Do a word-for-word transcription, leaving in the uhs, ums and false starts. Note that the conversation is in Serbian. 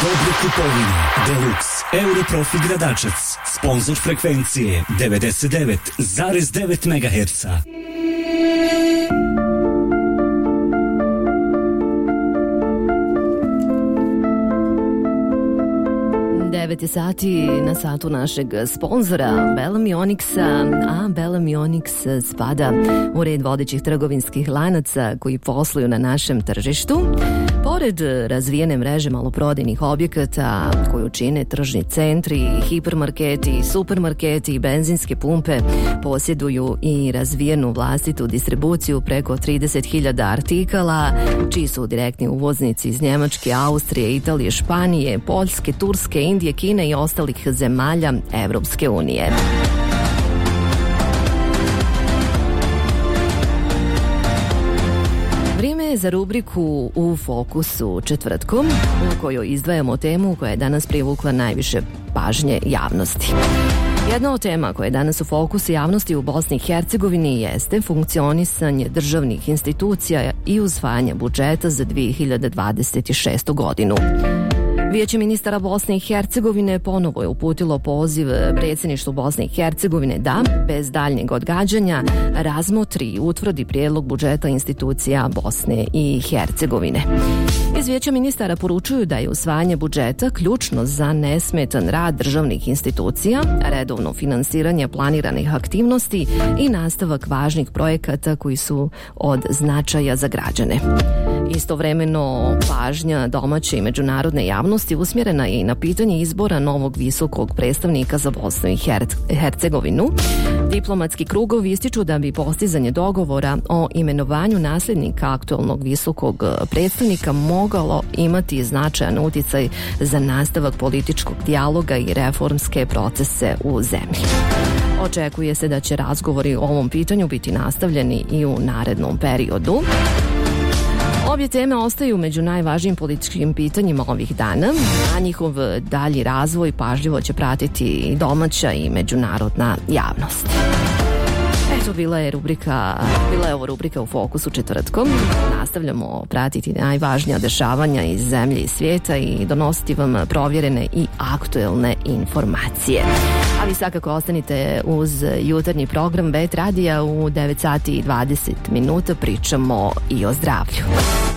Kobra kupovina, Deluxe, Europrofi Gradačac, sponsor frekvencije devedeset devet zarez devet megaherca. devet sati na satu našeg sponzora Bellamy Onyxa, a Bellamy Onyx spada u red vodećih trgovinskih lanaca koji posluju na našem tržištu. Pored razvijene mreže maloprodajnih objekata koju čine tržni centri, hipermarketi, supermarketi i benzinske pumpe, posjeduju i razvijenu vlastitu distribuciju preko trideset hiljada artikala, čiji su direktni uvoznici iz Njemačke, Austrije, Italije, Španije, Poljske, Turske, Indije, Kine i ostalih zemalja Evropske unije. Vrijeme je za rubriku U fokusu četvrtkom, u kojoj izdvajamo temu koja je danas privukla najviše pažnje javnosti. Jedna od tema koja je danas u fokusu javnosti u Bosni i Hercegovini jeste funkcionisanje državnih institucija i usvajanje budžeta za dvije hiljade dvadeset šestu godinu. Vijeće ministara Bosne i Hercegovine ponovo je uputilo poziv predsjedništvu Bosne i Hercegovine da, bez daljnjeg odgađanja, razmotri i utvrdi prijedlog budžeta institucija Bosne i Hercegovine. Iz Vijeća ministara poručuju da je usvajanje budžeta ključno za nesmetan rad državnih institucija, redovno finansiranje planiranih aktivnosti i nastavak važnih projekata koji su od značaja za građane. Istovremeno, pažnja domaće i međunarodne javnosti usmjerena je i na pitanje izbora novog visokog predstavnika za Bosnu i Hercegovinu. Diplomatski krugovi ističu da bi postizanje dogovora o imenovanju nasljednika aktualnog visokog predstavnika mogalo imati značajan utjecaj za nastavak političkog dijaloga i reformske procese u zemlji. Očekuje se da će razgovori o ovom pitanju biti nastavljeni i u narednom periodu. Obje teme ostaju među najvažnijim političkim pitanjima ovih dana, a njihov dalji razvoj pažljivo će pratiti i domaća i međunarodna javnost. Eto, bila je rubrika, bila je ovo rubrika U fokusu četvrtkom. Nastavljamo pratiti najvažnija dešavanja iz zemlje i svijeta i donositi vam provjerene i aktuelne informacije. A vi svakako ostanite uz jutarnji program Bet Radija u devet sati i dvadeset minuta, pričamo i o zdravlju.